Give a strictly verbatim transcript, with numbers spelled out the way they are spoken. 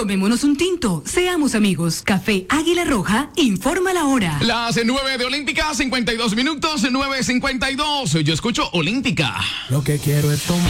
Tomémonos un tinto, seamos amigos. Café Águila Roja, informa la hora. Las nueve de Olímpica, cincuenta y dos minutos, nueve cincuenta y dos. Yo escucho Olímpica. Lo que quiero es tomar.